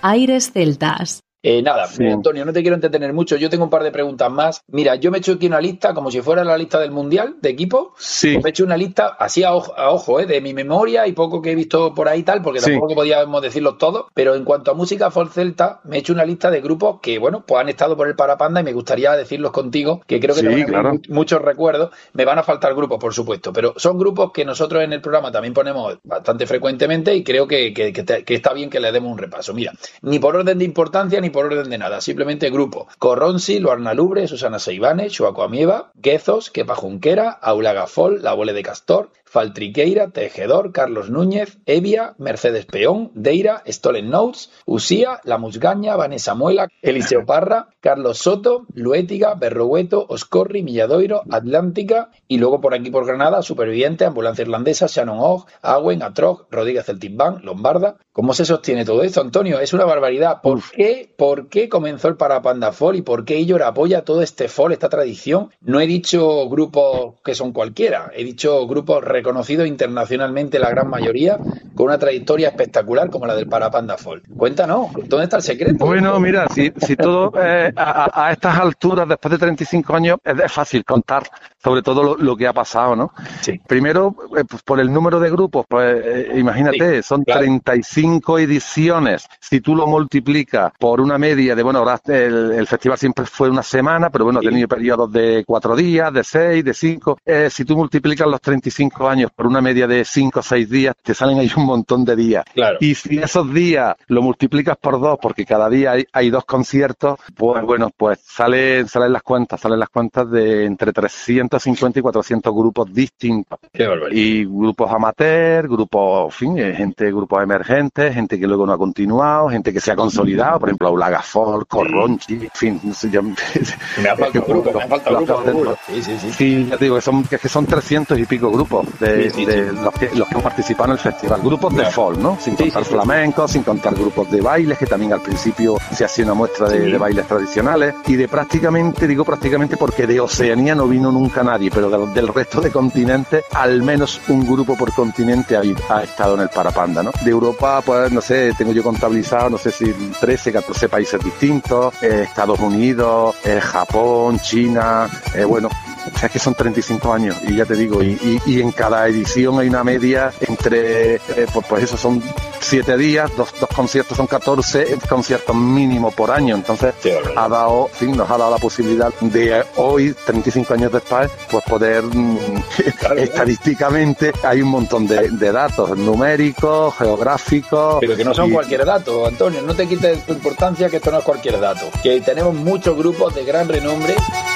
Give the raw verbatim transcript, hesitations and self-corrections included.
Aires Celtas. Eh, nada, Sí. Antonio, no te quiero entretener mucho. Yo tengo un par de preguntas más. Mira, yo me he hecho aquí una lista como si fuera la lista del Mundial de equipos. Sí. Me he hecho una lista así a ojo, a ojo eh, de mi memoria y poco que he visto por ahí y tal, porque Sí. tampoco podíamos decirlos todos. Pero en cuanto a música folk celta, me he hecho una lista de grupos que, bueno, pues han estado por el Parapanda y me gustaría decirlos contigo, que creo que Sí, te van a claro. venir mu- muchos recuerdos. Me van a faltar grupos, por supuesto, pero son grupos que nosotros en el programa también ponemos bastante frecuentemente y creo que, que, que, te- que está bien que le demos un repaso. Mira, ni por orden de importancia ni por orden de nada, simplemente grupo. Corronsi, Luarna Lubre, Susana Seivane, Xuaco Amieva, Guezos, Kepa Junquera, Aula Gafol, La Bole de Castor, Faltriqueira, Tejedor, Carlos Núñez, Evia, Mercedes Peón, Deira, Stolen Notes, Usía, La Musgaña, Vanessa Muela, Eliseo Parra, Carlos Soto, Luétiga, Berrogueto, Oscorri, Milladoiro, Atlántica y luego por aquí por Granada, Superviviente, Ambulancia Irlandesa, Shannon Ogg, Awen, Atrog, Rodríguez Celtic Band, Lombarda. ¿Cómo se sostiene todo esto, Antonio? Es una barbaridad. ¿Por Uf. qué, por qué comenzó el Parapanda Folk y por qué Illor apoya todo este folk, esta tradición? No he dicho grupos que son cualquiera, he dicho grupos reconocidos internacionalmente, la gran mayoría, con una trayectoria espectacular como la del Parapanda Folk. Cuéntanos, ¿dónde está el secreto? Bueno, mira, si, si todo eh, a, a estas alturas, después de treinta y cinco años, es, es fácil contar sobre todo lo, lo que ha pasado, ¿no? Sí. Primero, eh, pues por el número de grupos, pues eh, imagínate, Sí, son claro. treinta y cinco ediciones. Si tú lo multiplicas por una media de, bueno, ahora el, el festival siempre fue una semana, pero bueno, Sí. ha tenido periodos de cuatro días, de seis, de cinco. Eh, si tú multiplicas los treinta y cinco años por una media de cinco o seis días, te salen ahí un montón de días. Claro. Y si esos días lo multiplicas por dos, porque cada día hay, hay dos conciertos, pues bueno, pues salen, salen las cuentas, salen las cuentas de entre trescientos cincuenta y cuatrocientos grupos distintos. Qué barbaridad. Y grupos amateur, grupos, en fin, eh, gente, grupos emergentes, gente que luego no ha continuado, gente que se ha consolidado, por ejemplo, Aula Gafol, Corronchi, en fin, no sé, yo, Me ha faltado grupo, me ha faltado los- grupo, los- seguro. Sí, sí, sí. Sí, ya te digo que son, que es que son trescientos y pico grupos de, Sí, sí, de sí. Los, que, los que han participado en el festival. Grupos de Claro. folk, ¿no? Sin Sí, contar sí, sí. flamencos, sin contar grupos de bailes, que también al principio se hacía una muestra de, Sí. de bailes tradicionales. Y de prácticamente, digo prácticamente porque de Oceanía no vino nunca nadie, pero de- del resto de continentes, al menos un grupo por continente ha, ha estado en el Parapanda, ¿no? De Europa, pues no sé, tengo yo contabilizado, no sé si trece, catorce países distintos, eh, Estados Unidos, eh, Japón, China, eh, bueno, o sea, es que son treinta y cinco años y ya te digo, y, y, y en cada edición hay una media entre, eh, pues, pues eso son siete días, dos, dos conciertos son catorce conciertos mínimo por año, entonces Qué barbaridad. ha dado, en fin, nos ha dado la posibilidad de eh, hoy, treinta y cinco años después, pues poder, mm, Claro. estadísticamente hay un montón de, de datos numéricos, geográficos. Pero que no son y- cualquier dato, Antonio, no te quites tu importancia, que esto no es cualquier dato. Que tenemos muchos grupos de gran renombre